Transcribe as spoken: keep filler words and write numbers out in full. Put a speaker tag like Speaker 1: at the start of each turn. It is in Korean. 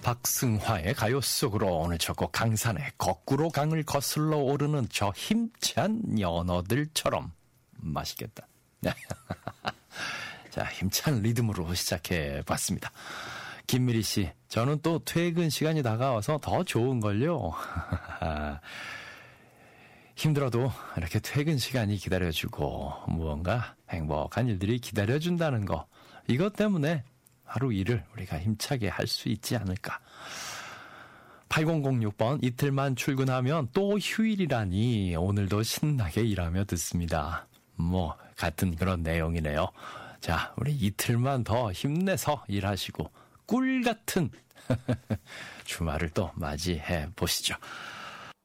Speaker 1: 박승화의 가요 속으로 오늘 첫 곡 강산의 거꾸로 강을 거슬러 오르는 저 힘찬 연어들처럼 맛있겠다. 자, 힘찬 리듬으로 시작해 봤습니다. 김미리 씨, 저는 또 퇴근 시간이 다가와서 더 좋은걸요. 힘들어도 이렇게 퇴근 시간이 기다려주고 무언가 행복한 일들이 기다려준다는 거, 이것 때문에 하루 일을 우리가 힘차게 할 수 있지 않을까. 팔공공육 번, 이틀만 출근하면 또 휴일이라니 오늘도 신나게 일하며 듣습니다. 뭐 같은 그런 내용이네요. 자, 우리 이틀만 더 힘내서 일하시고 꿀 같은 주말을 또 맞이해 보시죠.